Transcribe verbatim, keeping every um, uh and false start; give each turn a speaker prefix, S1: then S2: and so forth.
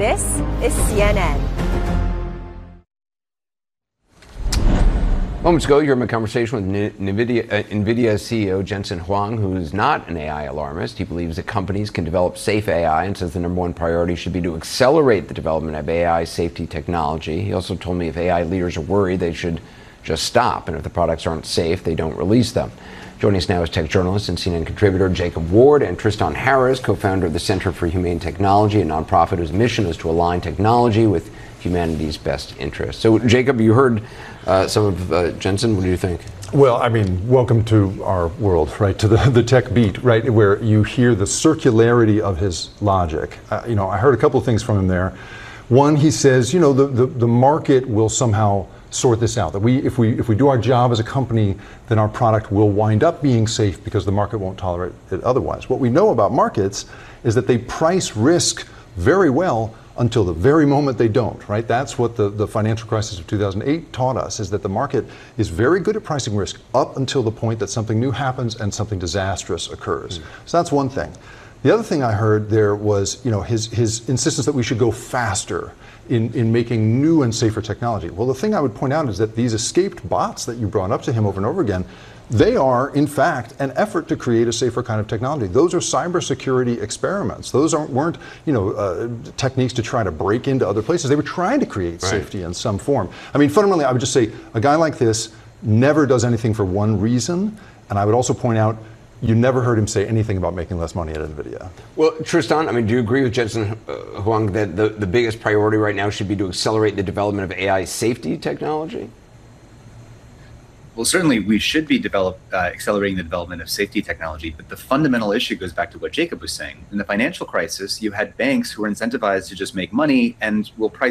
S1: This is C N N.
S2: Moments ago, you heard my conversation with NVIDIA, uh, NVIDIA C E O Jensen Huang, who's not an A I alarmist. He believes that companies can develop safe A I and says the number one priority should be to accelerate the development of A I safety technology. He also told me if A I leaders are worried, they should just stop. And if the products aren't safe, they don't release them. Joining us now is tech journalist and C N N contributor Jacob Ward and Tristan Harris, co-founder of the Center for Humane Technology, a nonprofit whose mission is to align technology with humanity's best interests. So, Jacob, you heard uh, some of uh, Jensen. What do you think?
S3: Well, I mean, welcome to our world, right? To the, the tech beat, right? Where you hear the circularity of his logic. Uh, you know, I heard a couple of things from him there. One, he says, you know, the, the, the market will somehow sort this out. That we, if we, if we do our job as a company, then our product will wind up being safe because the market won't tolerate it otherwise. What we know about markets is that they price risk very well until the very moment they don't, right? That's what the, the financial crisis of two thousand eight taught us, is that the market is very good at pricing risk up until the point that something new happens and something disastrous occurs. Mm. So that's one thing. The other thing I heard there was, you know, his, his insistence that we should go faster in, in making new and safer technology. Well, the thing I would point out is that these escaped bots that you brought up to him over and over again, they are, in fact, an effort to create a safer kind of technology. Those are cybersecurity experiments. Those aren't, weren't, you know, uh, techniques to try to break into other places. They were trying to create right. safety in some form. I mean, fundamentally, I would just say a guy like this never does anything for one reason. And I would also point out, you never heard him say anything about making less money at NVIDIA.
S2: Well, Tristan, I mean, do you agree with Jensen uh, Huang that the, the biggest priority right now should be to accelerate the development of A I safety technology?
S4: Well, certainly we should be develop, uh, accelerating the development of safety technology, but the fundamental issue goes back to what Jacob was saying. In the financial crisis, you had banks who were incentivized to just make money and will price